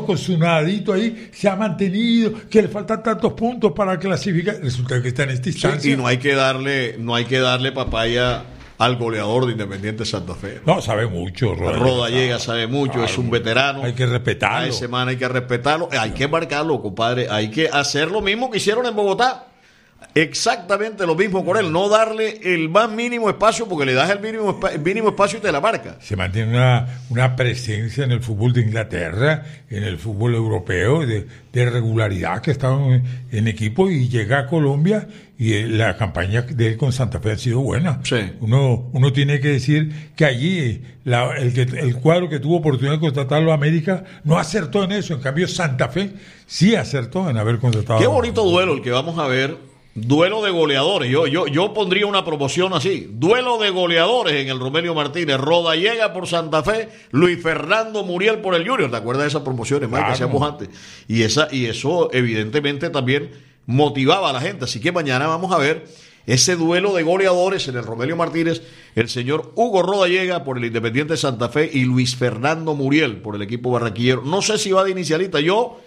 con su nadadito ahí, se ha mantenido, que le faltan tantos puntos para clasificar. Resulta que está en esta instancia. Sí, y no hay que darle papaya al goleador de Independiente Santa Fe. No, sabe mucho. Rodallega sabe mucho, claro, es un veterano. Hay que respetarlo. A ese man hay que respetarlo, hay que marcarlo, compadre. Hay que hacer lo mismo que hicieron en Bogotá. Exactamente lo mismo con él, no darle el más mínimo espacio, porque le das el mínimo espacio y te la marca. Se mantiene una presencia en el fútbol de Inglaterra, en el fútbol europeo, de regularidad, que estaba en equipo, y llega a Colombia y la campaña de él con Santa Fe ha sido buena. Sí. Uno tiene que decir que allí el cuadro que tuvo oportunidad de contratarlo a América no acertó en eso, en cambio Santa Fe sí acertó en haber contratado. Qué bonito duelo el que vamos a ver. Duelo de goleadores. Yo pondría una promoción así. Duelo de goleadores en el Romelio Martínez. Rodallega por Santa Fe, Luis Fernando Muriel por el Junior. ¿Te acuerdas de esas promociones, Mike, que hacíamos antes? Y eso evidentemente también motivaba a la gente. Así que mañana vamos a ver ese duelo de goleadores en el Romelio Martínez. El señor Hugo Rodallega por el Independiente Santa Fe y Luis Fernando Muriel por el equipo barranquillero. No sé si va de inicialista.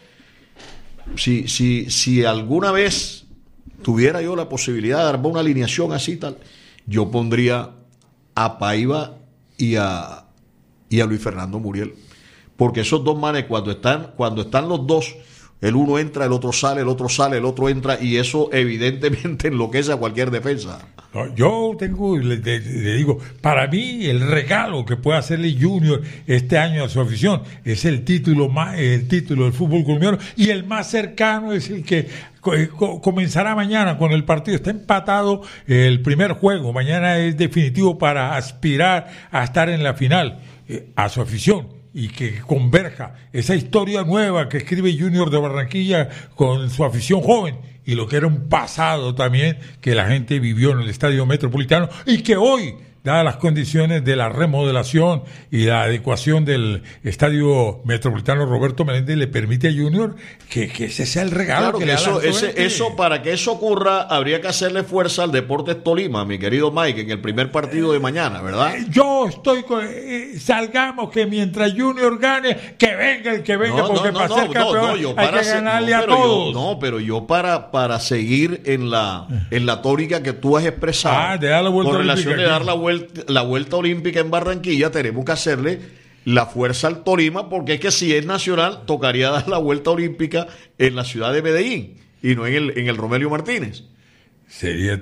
Si alguna vez tuviera yo la posibilidad de armar una alineación así tal, yo pondría a Paiva y a Luis Fernando Muriel, porque esos dos manes cuando están los dos, el uno entra, el otro sale, el otro entra, y eso evidentemente enloquece a cualquier defensa. No, yo le digo, para mí el regalo que puede hacerle Junior este año a su afición es el título del fútbol colombiano, y el más cercano es el que comenzará mañana con el partido. Está empatado el primer juego, mañana es definitivo para aspirar a estar en la final. A su afición, y que converja esa historia nueva que escribe Junior de Barranquilla con su afición joven, y lo que era un pasado también que la gente vivió en el Estadio Metropolitano, y que hoy, dadas las condiciones de la remodelación y la adecuación del Estadio Metropolitano Roberto Meléndez, le permite a Junior que ese sea el regalo. Claro, que eso, para que eso ocurra, habría que hacerle fuerza al Deportes Tolima, mi querido Mike, en el primer partido de mañana, ¿verdad? Yo estoy salgamos, que mientras Junior gane, que venga el que venga, porque para ser campeón hay que ganarle a todos. Pero yo para seguir en la tónica que tú has expresado, de dar la vuelta con relación olímpica, de dar la vuelta olímpica en Barranquilla, tenemos que hacerle la fuerza al Tolima, porque es que si es nacional, tocaría dar la vuelta olímpica en la ciudad de Medellín y no en el Romelio Martínez. Sería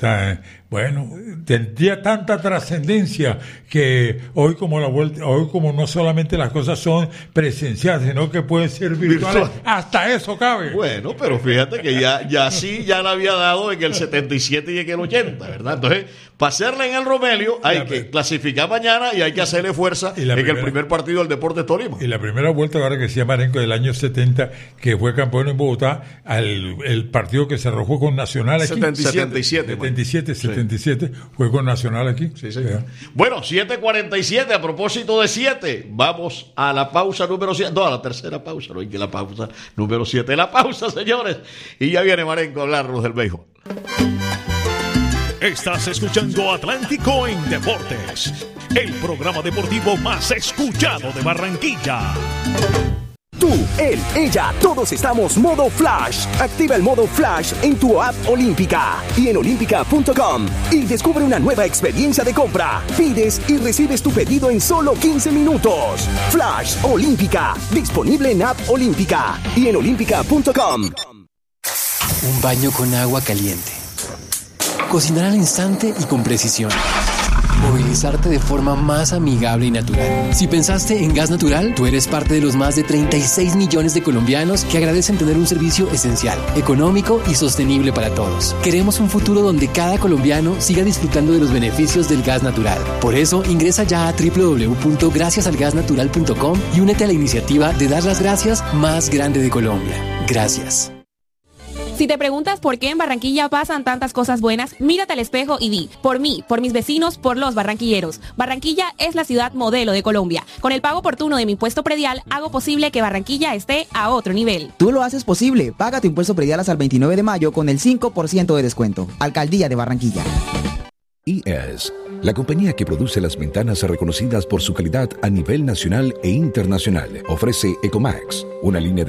tendría tanta trascendencia que hoy como no solamente las cosas son presenciales, sino que pueden ser virtuales, hasta eso cabe. Bueno, pero fíjate que ya la había dado en el 77 y en el 80, ¿verdad? Entonces, para hacerla en el Romelio hay que clasificar mañana y hay que hacerle fuerza en el primer partido del Deportes Tolima. Y la primera vuelta, ahora que se llama Marenco, del año 70, que fue campeón en Bogotá, el partido que se arrojó con Nacional aquí. 77, fue con Nacional aquí. Sí, señor. Bueno, 7:47, a propósito de 7, vamos a la pausa número 7, no, a la tercera pausa, no hay que la pausa número 7, la pausa, señores, y ya viene Marenco a hablarnos del béisbol. Estás escuchando Atlántico en Deportes, el programa deportivo más escuchado de Barranquilla. Tú, él, ella, todos estamos modo Flash. Activa el modo Flash en tu app Olímpica y en olímpica.com y descubre una nueva experiencia de compra. Pides y recibes tu pedido en solo 15 minutos. Flash Olímpica, disponible en app Olímpica y en olímpica.com. Un baño con agua caliente. Cocinar al instante y con precisión. Movilizarte de forma más amigable y natural. Si pensaste en gas natural, tú eres parte de los más de 36 millones de colombianos que agradecen tener un servicio esencial, económico y sostenible para todos. Queremos un futuro donde cada colombiano siga disfrutando de los beneficios del gas natural. Por eso, ingresa ya a www.graciasalgasnatural.com y únete a la iniciativa de dar las gracias más grande de Colombia. Gracias. Si te preguntas por qué en Barranquilla pasan tantas cosas buenas, mírate al espejo y di, por mí, por mis vecinos, por los barranquilleros. Barranquilla es la ciudad modelo de Colombia. Con el pago oportuno de mi impuesto predial, hago posible que Barranquilla esté a otro nivel. Tú lo haces posible. Paga tu impuesto predial hasta el 29 de mayo con el 5% de descuento. Alcaldía de Barranquilla. ES, la compañía que produce las ventanas reconocidas por su calidad a nivel nacional e internacional, ofrece Ecomax, una línea de